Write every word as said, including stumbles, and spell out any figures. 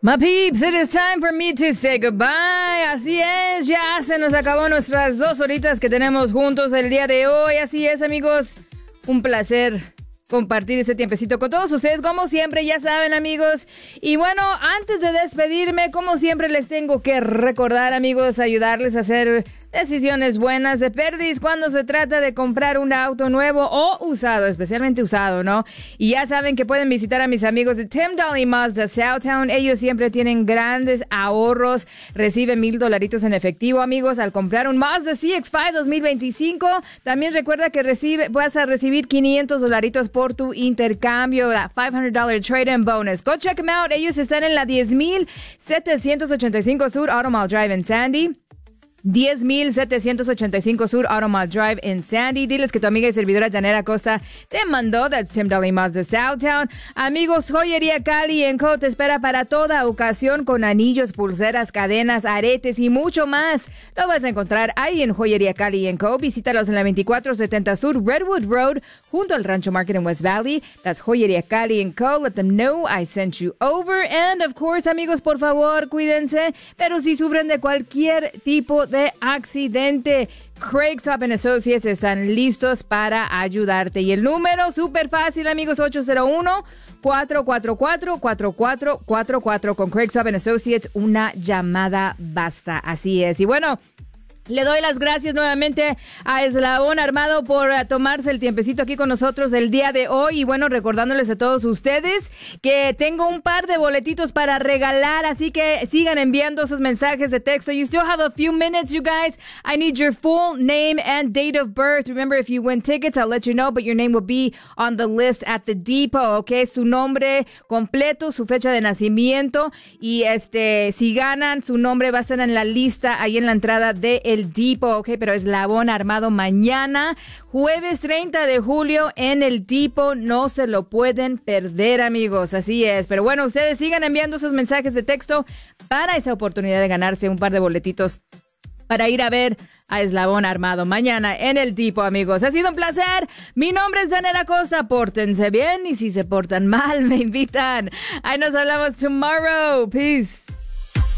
My peeps, it is time for me to say goodbye. Así es, ya se nos acabó nuestras dos horitas que tenemos juntos el día de hoy. Así es, amigos, un placer compartir ese tiempecito con todos ustedes, como siempre, ya saben, amigos. Y bueno, antes de despedirme, como siempre, les tengo que recordar, amigos, ayudarles a hacer decisiones buenas de perdis cuando se trata de comprar un auto nuevo o usado, especialmente usado, ¿no? Y ya saben que pueden visitar a mis amigos de Tim Dahle Mazda Southtown. Ellos siempre tienen grandes ahorros. Reciben mil dolaritos en efectivo, amigos, al comprar un Mazda C X cinco dos mil veinticinco. También recuerda que recibe, vas a recibir quinientos dolaritos por tu intercambio, that five hundred dollars trade-in bonus. Go check them out. Ellos están en la diez mil setecientos ochenta y cinco Sur Automall Drive en Sandy. diez mil setecientos ochenta y cinco Sur Automall Drive en Sandy. Diles que tu amiga y servidora Janera Costa te mandó. That's Tim Dahle Mazda Southtown. Amigos, Joyería Cali and Co. te espera para toda ocasión con anillos, pulseras, cadenas, aretes y mucho más. Lo vas a encontrar ahí en Joyería Cali and Co. Visítalos en la veinticuatro setenta Sur Redwood Road junto al Rancho Market en West Valley. That's Joyería Cali and Co. Let them know I sent you over. And of course, amigos, por favor, cuídense. Pero si sufren de cualquier tipo de de accidente, Craig Swap and Associates están listos para ayudarte. Y el número, súper fácil, amigos, ocho cero uno, cuatro cuatro cuatro, cuatro cuatro cuatro cuatro. Con Craig Swap and Associates, una llamada basta. Así es. Y bueno, le doy las gracias nuevamente a Eslabón Armado por uh, tomarse el tiempecito aquí con nosotros el día de hoy. Y bueno, recordándoles a todos ustedes que tengo un par de boletitos para regalar, así que sigan enviando esos mensajes de texto. You still have a few minutes, you guys. I need your full name and date of birth. Remember, if you win tickets, I'll let you know, but your name will be on the list at the depot, okay? Su nombre completo, su fecha de nacimiento y este, si ganan, su nombre va a estar en la lista ahí en la entrada de el Depot, ok, pero Eslabón Armado mañana, jueves treinta de julio en el Depot, no se lo pueden perder, amigos, así es. Pero bueno, ustedes sigan enviando sus mensajes de texto para esa oportunidad de ganarse un par de boletitos para ir a ver a Eslabón Armado mañana en el Depot, amigos. Ha sido un placer. Mi nombre es Janera Costa. Pórtense bien y si se portan mal, me invitan. Ahí nos hablamos tomorrow. Peace.